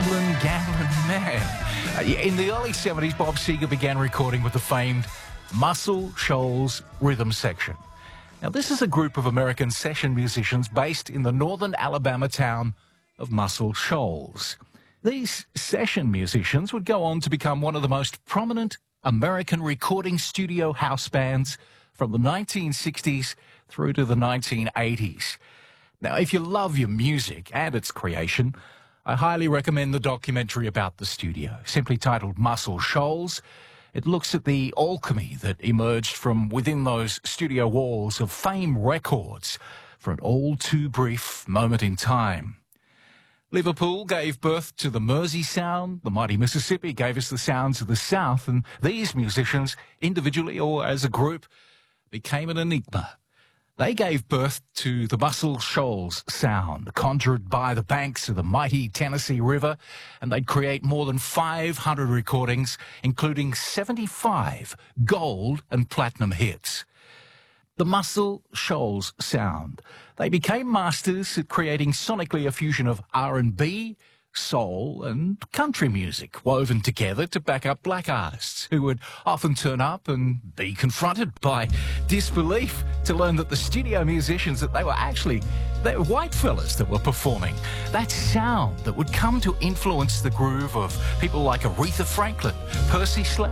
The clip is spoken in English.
Gambling Man. In the early 70s, Bob Seger began recording with the famed Muscle Shoals Rhythm Section. Now, this is a group of American session musicians based in the northern Alabama town of Muscle Shoals. These session musicians would go on to become one of the most prominent American recording studio house bands from the 1960s through to the 1980s. Now, if you love your music and its creation, I highly recommend the documentary about the studio, simply titled Muscle Shoals. It looks at the alchemy that emerged from within those studio walls of Fame Records for an all too brief moment in time. Liverpool gave birth to the Mersey sound, the mighty Mississippi gave us the sounds of the South, and these musicians, individually or as a group, became an enigma. They gave birth to the Muscle Shoals sound, conjured by the banks of the mighty Tennessee River, and they'd create more than 500 recordings, including 75 gold and platinum hits. The Muscle Shoals sound. They became masters at creating sonically a fusion of R&B, soul and country music woven together to back up black artists who would often turn up and be confronted by disbelief to learn that the studio musicians that they were white fellas that were performing. That sound that would come to influence the groove of people like Aretha Franklin, Percy Sledge,